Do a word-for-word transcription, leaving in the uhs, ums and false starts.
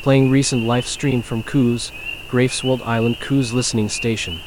Playing recent live stream from Coos, Greifswald Island Coos listening station.